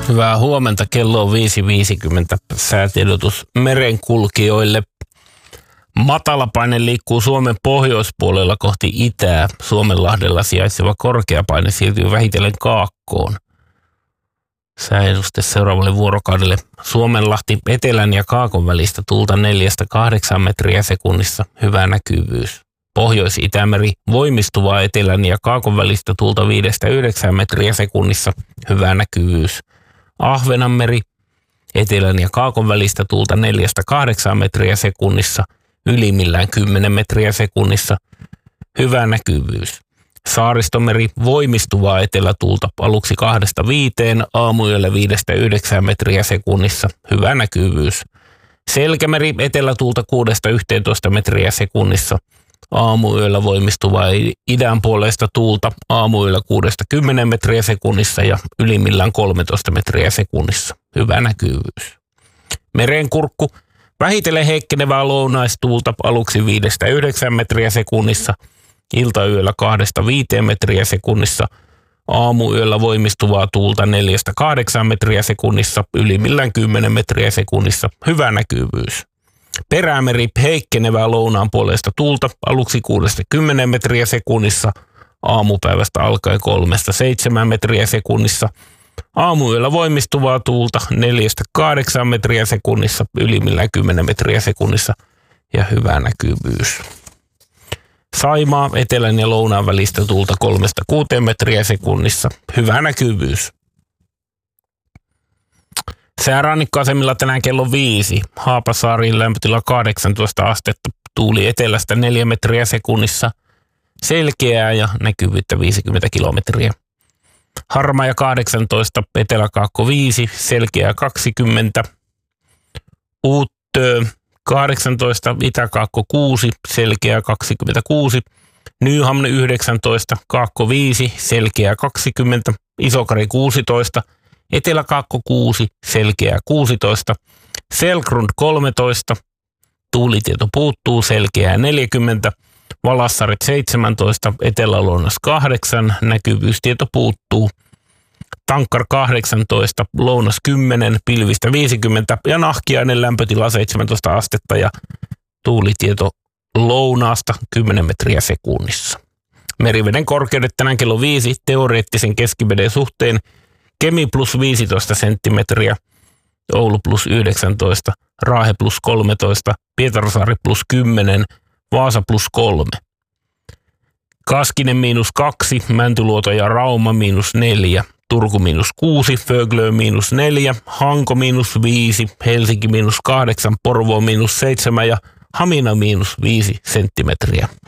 Hyvää huomenta, kello on 5.50. Säätiedotus merenkulkijoille. Matalapaine liikkuu Suomen pohjoispuolella kohti itää. Suomenlahdella sijaitseva korkeapaine siirtyy vähitellen kaakkoon. Sääennuste seuraavalle vuorokaudelle. Suomenlahti etelän ja kaakon välistä tuulta 4-8 metriä sekunnissa. Hyvä näkyvyys. Pohjois-Itämeri voimistuvaa etelän ja kaakon välistä tuulta 5-9 metriä sekunnissa. Hyvä näkyvyys. Ahvenanmeri etelän ja kaakon välistä tuulta 4-8 metriä sekunnissa. Ylimmillään 10 metriä sekunnissa. Hyvä näkyvyys. Saaristomeri voimistuvaa etelätuulta aluksi 2-5, aamuyöllä 5-9 metriä sekunnissa. Hyvä näkyvyys. Selkämeri etelätuulta 6-11 metriä sekunnissa. Aamuyöllä voimistuvaa idän puolesta tuulta aamuyöllä 6-10 metriä sekunnissa ja ylimmillään 13 metriä sekunnissa. Hyvä näkyvyys. Merenkurkku vähitellen heikkenevää lounaistuulta aluksi 5-9 metriä sekunnissa. Iltayöllä 2-5 metriä sekunnissa. Aamuyöllä voimistuvaa tuulta 4-8 metriä sekunnissa. Ylimmillään 10 metriä sekunnissa. Hyvä näkyvyys. Perämeri heikkenevää lounaan puolesta tuulta aluksi 6-10 metriä sekunnissa. Aamupäivästä alkaen 3-7 metriä sekunnissa. Aamuyöllä voimistuvaa tuulta 4-8 metriä sekunnissa. Ylimmillään 10 metriä sekunnissa. Ja hyvä näkyvyys. Saimaa etelän ja lounaan välistä tuulta 3-6 metriä sekunnissa. Hyvä näkyvyys. Säärannikkoasemilla tänään kello 5. Haapasaariin lämpötila 18 astetta. Tuuli etelästä 4 metriä sekunnissa. Selkeää ja näkyvyyttä 50 kilometriä. Harmaja 18, Etelä-Kaakko 5, selkeää 20. Uuttö 18, Itä-Kaakko 6, selkeää 26. Nyhamne 19, Kaakko 5, selkeää 20. Isokari 16, Etelä-Kaakko 6, selkeää 16. Selgrund 13, tuulitieto puuttuu, selkeää 40. Valassaret 17, Etelä-Lounas 8, näkyvyystieto puuttuu. Tankkar 18, Lounas 10, pilvistä 50 ja Nahkiainen lämpötila 17 astetta ja tuulitieto lounaasta 10 metriä sekunnissa. Meriveden korkeudet tänään kello 5 teoreettisen keskiveden suhteen. Kemi plus 15 senttimetriä, Oulu plus 19, Raahe plus 13, Pietarsaari plus 10, Vaasa plus 3. Kaskinen -2, Mäntyluoto ja Rauma -4, Turku -6, Föglö -4, Hanko -5, Helsinki -8, Porvoo -7 ja Hamina -5 senttimetriä.